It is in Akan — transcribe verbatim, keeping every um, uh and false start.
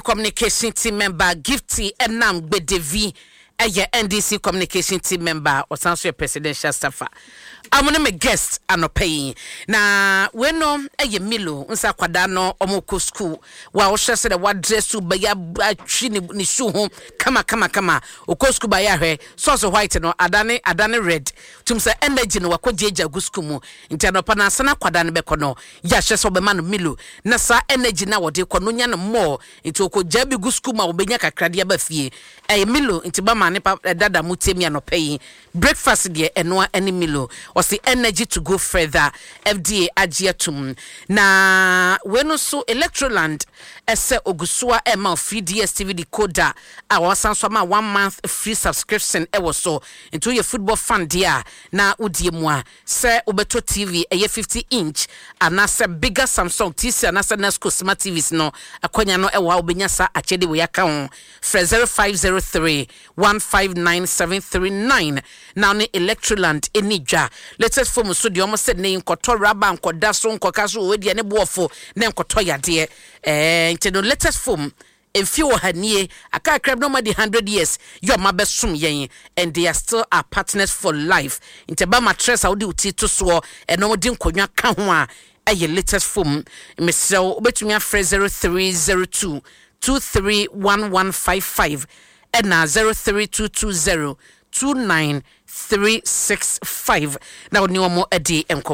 communication team member Gifty Enam Gbedevi eye N D C communication team member or Sanso presidential staffer. I'm gonna make guest anopayi na we no eye Milo nsa kwada no omoko school wa wo hye se de wa dress to ba ya atwi ni shoe ho kama kama kama oko school ba ya hwe sauce white no adane adane red tum se energy no wakojeja gu school mu nti anopa na sana kwada ne beko no ya hye so be ma no Milo na sa energy na wode ko no nya no more nti okoja bi gu school ma obenya kakrade aba fie eye Milo nti ba ma ne dada mutemi anopayi breakfast de eno ani Milo the energy to go further F D A agiatum na weno so Electroland ese ogusua ema free D S T V decoder awasan so ma one month free subscription e wo so into your football fan dia na udie mu a se obeto T V eye fifty inch anase bigger Samsung T C anase Nesco smart T Vs no akonya no e wa obenya sa achede we yaka ho fra zero five zero three one five nine seven three nine now ne Electroland enidwa latest form so de almost said ne nkoto raba nkoda so nkoka so we de ne boofo ne nkoto yade eh nti no latest form emfi wo hanie aka crab no ma the one hundred years your mabesum yen and they are still our partners for life nti ba mattress how de uti to so e no de nkonwa ka ho a eye latest form mesel obetumi afre zero three zero two two three one one five five and na zero three two two zero two nine three six five now ni omo edi enko